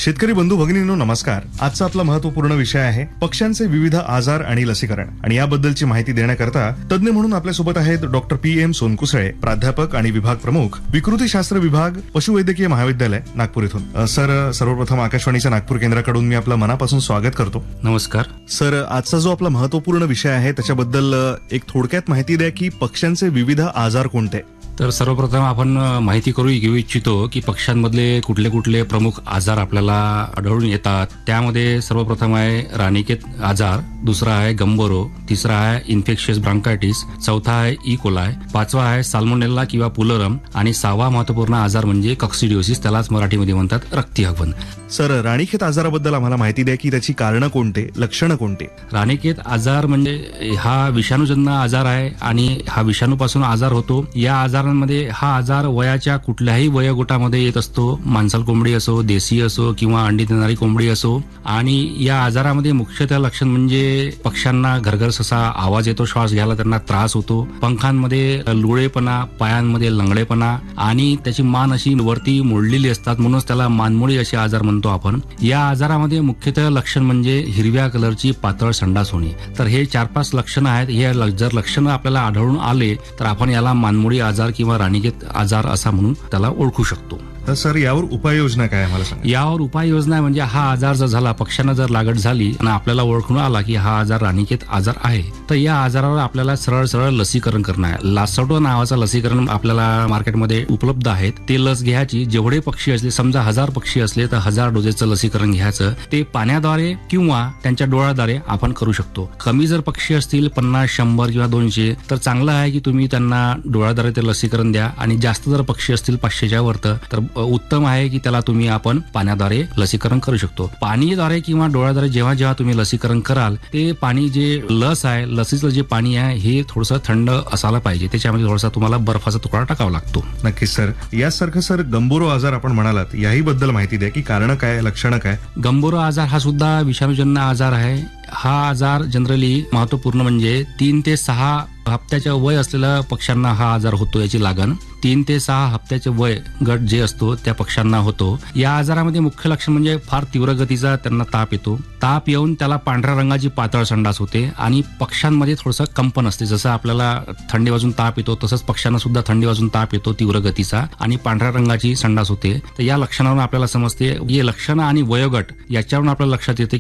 शेतकरी बंधू भगिनींनो नमस्कार. आजचा आपला महत्वपूर्ण विषय आहे पक्ष्यांचे विविध आजार आणि लसीकरण. आणि याबद्दलची माहिती देण्याकरता तज्ञ म्हणून आपल्यासोबत आहेत डॉक्टर PM सोनकुसळे, प्राध्यापक आणि विभाग प्रमुख, विकृतीशास्त्र विभाग, पशुवैद्यकीय महाविद्यालय, नागपूर इथून. सर, सर्वप्रथम आकाशवाणीच्या नागपूर केंद्राकडून मी आपलं मनापासून स्वागत करतो. नमस्कार सर. आजचा जो आपला महत्वपूर्ण विषय आहे त्याच्याबद्दल एक थोडक्यात माहिती द्या की पक्ष्यांचे विविध आजार कोणते. तर सर्वप्रथम आपण माहिती घेऊ इच्छितो की पक्ष्यांमधले कुठले कुठले प्रमुख आजार आपल्याला आढळून येतात. त्यामध्ये सर्वप्रथम आहे राणीखेत आजार, दुसरा आहे गंबोरो, तिसरा आहे इन्फेक्शियस ब्रांकायटिस, चौथा आहे ई कोलाय, पाचवा आहे साल्मोनेल्ला किंवा पुलरम आणि सहावा महत्वपूर्ण आजार म्हणजे कॉक्सिडिओसिस, त्यालाच मराठीमध्ये म्हणतात रक्तीहगवण. सर, राणीखेत आजाराबद्दल आम्हाला माहिती द्या की त्याची कारणं कोणते, लक्षणं कोणते. राणीखेत आजार म्हणजे हा विषाणूजन्य आजार आहे आणि हा विषाणूपासून आजार होतो. या आजारांमध्ये हा आजार वयाच्या कुठल्याही वयोगटामध्ये येत असतो. मांसल कोंबडी असो, देशी असो किंवा अंडी देणारी कोंबडी असो. आणि या आजारामध्ये मुख्यतः लक्षण म्हणजे पक्ष्यांना घरघरसा आवाज येतो, श्वास घ्यायला त्यांना त्रास होतो, पंखांमध्ये लुळेपणा, पायांमध्ये लंगडेपणा आणि त्याची मान अशी वरती मोडलेली असतात, म्हणूनच त्याला मानमोळी असे आजार म्हणतो आपण. या आजारामध्ये मुख्यतः लक्षण म्हणजे हिरव्या कलरची पातळ संडास होणे. तर हे 4-5 लक्षणं आहेत. हे जर लक्षणं आपल्याला आढळून आले तर आपण याला मानमोळी आजार किंवा राणीखेत आजार असा म्हणून त्याला ओळखू शकतो. तर सर, यावर उपाययोजना काय आहे मला सांगा. यावर उपाययोजना म्हणजे हा आजार जर झाला, पक्ष्यांना जर लागण झाली आणि आपल्याला ओळखून आला की हा आजार राणीखेत आजार आहे, तर या आजारावर आपल्याला सरळ लसीकरण करणं आहे. लासोटा नावाचं लसीकरण आपल्याला मार्केटमध्ये उपलब्ध आहेत. ते लस घ्यायची. जेवढे पक्षी असले, समजा 1000 पक्षी असले तर 1000 डोजेसचं लसीकरण घ्यायचं. ते पाण्याद्वारे किंवा त्यांच्या डोळ्याद्वारे आपण करू शकतो. कमी जर पक्षी असतील 50, 100 किंवा 200 तर चांगलं आहे की तुम्ही त्यांना डोळ्याद्वारे ते लसीकरण द्या. आणि जास्त जर पक्षी असतील 500च्या वर तर उत्तम आहे की त्याला तुम्ही आपण पाण्याद्वारे लसीकरण करू शकतो. पाणीद्वारे किंवा डोळ्याद्वारे जेव्हा तुम्ही लसीकरण कराल, ते पाणी जे लस आहे, लसीचं जे पाणी आहे हे थोडंसं थंड असायला पाहिजे. त्याच्यामध्ये थोडासा तुम्हाला बर्फाचा तुकडा टाकावा लागतो. नक्कीच सर. यासारखं सर गंबोरो आजार आपण म्हणालात, याही बद्दल माहिती द्या की कारण काय, लक्षणं काय. गंबोरो आजार हा सुद्धा विषाणूजन्य आजार आहे. हा आजार जनरली महत्वपूर्ण म्हणजे 3 ते 6 हप्त्याच्या वय असलेल्या पक्ष्यांना हा आजार होतो. याची लागण 3 ते 6 हप्त्याचे वय गट जे असतो त्या पक्ष्यांना होतो. या आजारामध्ये मुख्य लक्षण म्हणजे फार तीव्र गतीचा त्यांना ताप येतो. ताप येऊन त्याला पांढऱ्या रंगाची पातळ संडास होते आणि पक्ष्यांमध्ये थोडंसं कंपन असते. जसं आपल्याला थंडी वाजून ताप येतो तसंच पक्ष्यांना सुद्धा थंडी वाजून ताप येतो तीव्र गतीचा आणि पांढऱ्या रंगाची संडास होते. तर या लक्षणावरून आपल्याला समजते. हे लक्षणं आणि वयोगट याच्यावरून आपल्याला लक्षात येते